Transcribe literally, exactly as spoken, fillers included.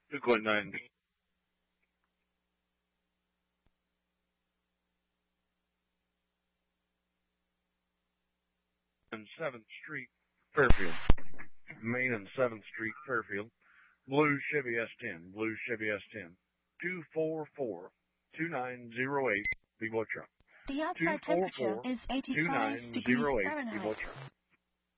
two point nine. And seventh Street, Fairfield. Main and seventh Street, Fairfield. Blue Chevy S ten. Blue Chevy S ten. two four four, two nine zero eight. Vivo truck. The outside temperature is eighty-five degrees Fahrenheit.